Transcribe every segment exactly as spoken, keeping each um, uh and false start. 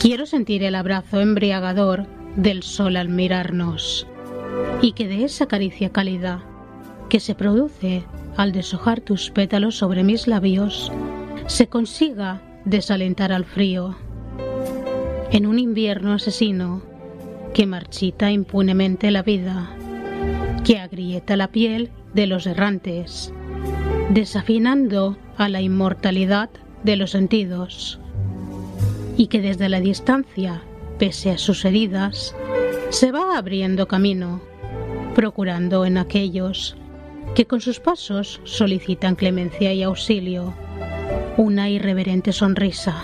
Quiero sentir el abrazo embriagador del sol al mirarnos, y que de esa caricia cálida que se produce al deshojar tus pétalos sobre mis labios se consiga desalentar al frío. En un invierno asesino que marchita impunemente la vida, que agrieta la piel de los errantes, desafinando a la inmortalidad de los sentidos, y que desde la distancia, pese a sus heridas, se va abriendo camino, procurando en aquellos que con sus pasos solicitan clemencia y auxilio una irreverente sonrisa.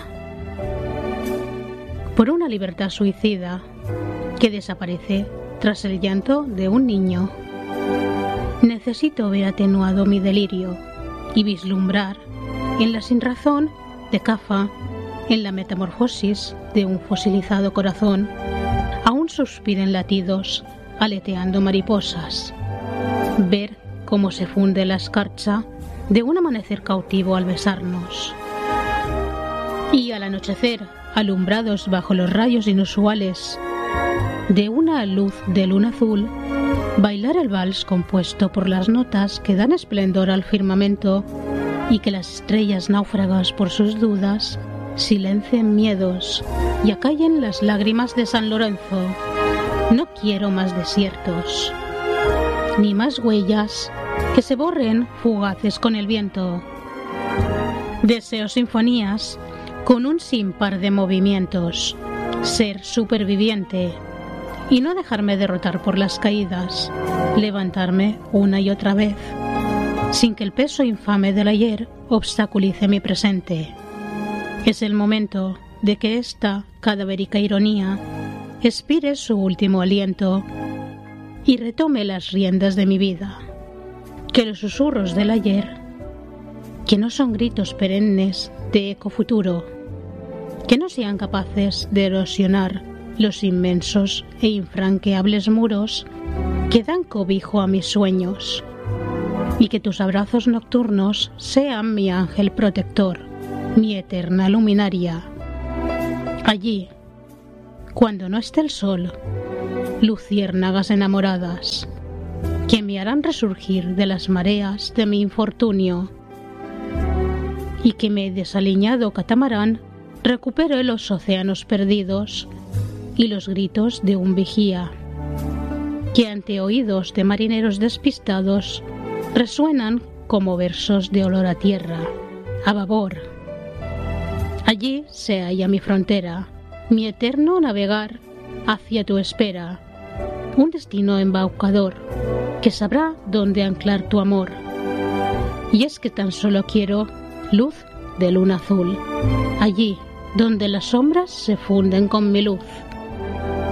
Por una libertad suicida que desaparece tras el llanto de un niño, necesito ver atenuado mi delirio y vislumbrar en la sinrazón de Kafka, en la metamorfosis de un fosilizado corazón, aún suspiren latidos, aleteando mariposas. Ver cómo se funde la escarcha de un amanecer cautivo al besarnos. Y al anochecer, alumbrados bajo los rayos inusuales de una luz de luna azul, bailar el vals compuesto por las notas que dan esplendor al firmamento y que las estrellas náufragas por sus dudas silencien miedos y acallen las lágrimas de San Lorenzo. No quiero más desiertos, ni más huellas que se borren fugaces con el viento. Deseo sinfonías con un sinpar de movimientos, ser superviviente y no dejarme derrotar por las caídas, levantarme una y otra vez, sin que el peso infame del ayer obstaculice mi presente. Es el momento de que esta cadavérica ironía expire su último aliento y retome las riendas de mi vida. Que los susurros del ayer, que no son gritos perennes de eco futuro, que no sean capaces de erosionar los inmensos e infranqueables muros que dan cobijo a mis sueños, y que tus abrazos nocturnos sean mi ángel protector, mi eterna luminaria. Allí, cuando no esté el sol, luciérnagas enamoradas, que me harán resurgir de las mareas de mi infortunio, y que mi desaliñado catamarán recupere los océanos perdidos y los gritos de un vigía, que ante oídos de marineros despistados resuenan como versos de olor a tierra, a babor. Allí se halla mi frontera, mi eterno navegar hacia tu espera, un destino embaucador que sabrá dónde anclar tu amor. Y es que tan solo quiero luz de luna azul, allí donde las sombras se funden con mi luz.